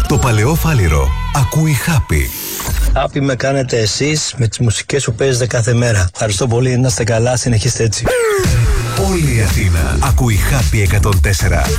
Το παλαιό Φάληρο ακούει Happy. Happy με κάνετε εσείς με τις μουσικές που παίζετε κάθε μέρα. Ευχαριστώ πολύ, να είστε καλά, συνεχίστε έτσι. Όλη η Αθήνα ακούει Happy 104.